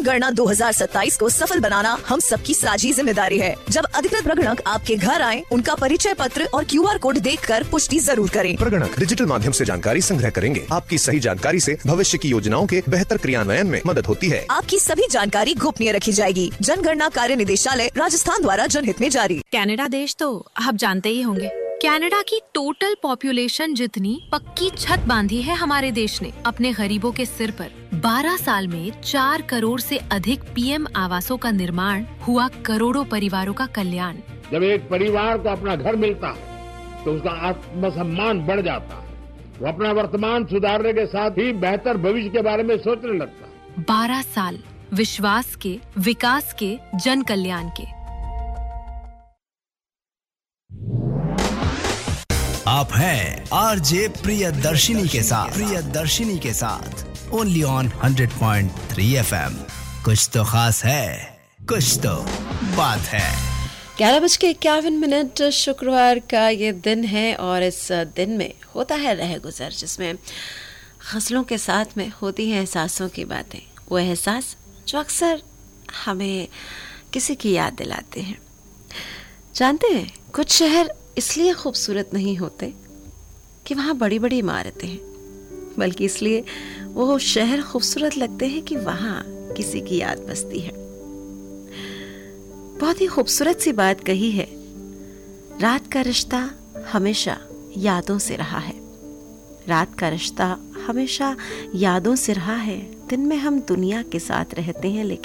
जनगणना 2027 को सफल बनाना हम सबकी साझी जिम्मेदारी है। जब अधिकृत प्रगणक आपके घर आए, उनका परिचय पत्र और QR कोड देखकर पुष्टि जरूर करें। प्रगणक डिजिटल माध्यम से जानकारी संग्रह करेंगे। आपकी सही जानकारी से भविष्य की योजनाओं के बेहतर क्रियान्वयन में मदद होती है। आपकी सभी जानकारी गोपनीय रखी जाएगी। जनगणना कार्य निदेशालय राजस्थान द्वारा जनहित में जारी। कनाडा देश तो आप जानते ही होंगे। कनाडा की टोटल पॉपुलेशन जितनी पक्की छत बांधी है हमारे देश ने अपने गरीबों के सिर पर। 12 साल में 4 करोड़ से अधिक PM आवासों का निर्माण हुआ, करोड़ों परिवारों का कल्याण। जब एक परिवार को अपना घर मिलता है तो उसका आत्मसम्मान बढ़ जाता है। वो अपना वर्तमान सुधारने के साथ ही बेहतर भविष्य के बारे में सोचने लगता है। 12 साल विश्वास के, विकास के, जन कल्याण के। आप हैं RJ प्रियदर्शिनी के साथ ओनली ऑन 100.3 FM। कुछ तो खास है, कुछ तो बात है। 11:51 शुक्रवार का ये दिन है और इस दिन में होता है रह गुजर, जिसमें गज़लों के साथ में होती हैं एहसासों की बातें। वो एहसास जो अक्सर हमें किसी की याद दिलाते हैं। जानते हैं, कुछ शहर इसलिए खूबसूरत नहीं होते कि वहाँ बड़ी बड़ी इमारतें हैं, बल्कि इसलिए वो शहर खूबसूरत लगते हैं कि वहाँ किसी की याद बसती है। बहुत ही खूबसूरत सी बात कही है, रात का रिश्ता हमेशा यादों से रहा है। रात का रिश्ता हमेशा यादों से रहा है। दिन में हम दुनिया के साथ रहते हैं, लेकिन